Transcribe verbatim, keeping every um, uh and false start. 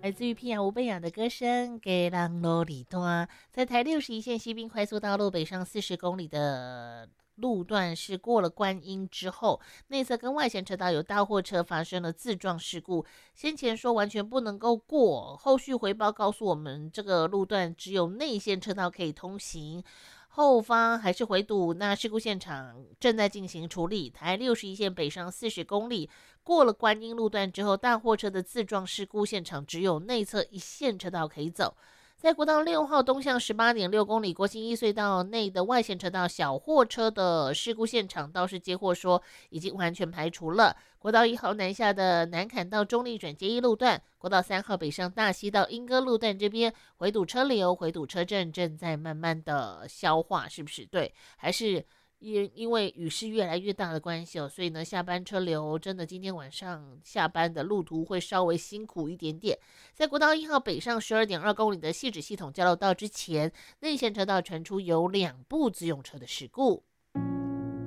来自于皮亚吴贝雅的歌声《给浪罗里多》。在台六十一线西滨快速道路北上四十公里的路段是过了观音之后，内侧跟外前车道有大货车发生了自撞事故。先前说完全不能够过，后续回报告诉我们，这个路段只有内线车道可以通行。后方还是回堵，那事故现场正在进行处理。台六十一线北上四十公里，过了观音路段之后，大货车的自撞事故现场只有内侧一线车道可以走。在国道六号东向十八点六公里国兴一隧道内的外线车道，小货车的事故现场倒是接获说已经完全排除了。国道一号南下的南坎到中立转接一路段，国道三号北上大溪到莺歌路段这边回堵车流、回堵车阵正在慢慢的消化，是不是？对，还是因因为雨势越来越大的关系哦，所以呢，下班车流真的今天晚上下班的路途会稍微辛苦一点点。在国道一号北上十二点二公里的汐止系统交流道之前，内线车道传出有两部自用车的事故。